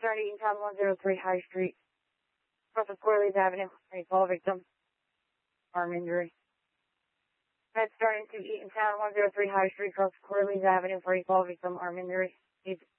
MedStar Eatontown 103 High Street, across of Corley's Avenue, for a fall victim, arm injury. MedStar into Eatontown 103 High Street, across Corley's Avenue, for a fall victim, arm injury. Needs